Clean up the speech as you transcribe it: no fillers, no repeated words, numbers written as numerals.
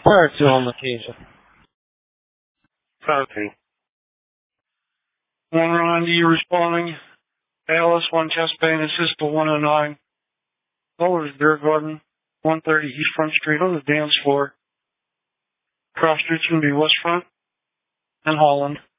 Where to on location? Copy. 190 responding. ALS 1 chest pain, assist to 109. Lower's Beer Garden, 130 East Front Street on the dance floor. Cross streets can be West Front and Holland.